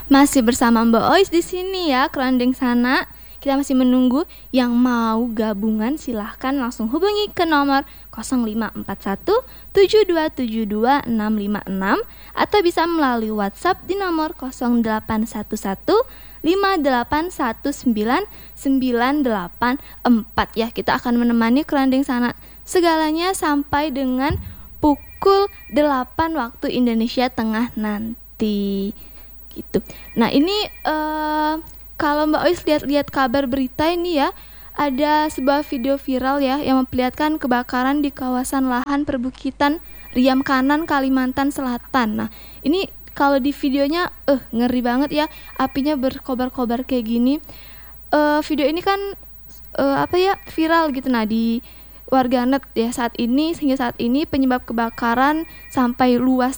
Masih bersama Mbak Ois di sini ya, kerandeng sana. Kita masih menunggu yang mau gabungan, silahkan langsung hubungi ke nomor 0541 7272 656 atau bisa melalui WhatsApp di nomor 0811 5819 984 ya. Kita akan menemani kerandeng sana segalanya sampai dengan pukul 8 waktu Indonesia Tengah nanti gitu. Nah ini kalau Mbak Ois lihat-lihat kabar berita ini ya, ada sebuah video viral ya yang memperlihatkan kebakaran di kawasan lahan perbukitan Riam Kanan, Kalimantan Selatan. Nah ini kalau di videonya ngeri banget ya, apinya berkobar-kobar kayak gini. Video ini kan viral gitu. Nah di warganet ya saat ini, sehingga saat ini penyebab kebakaran sampai luas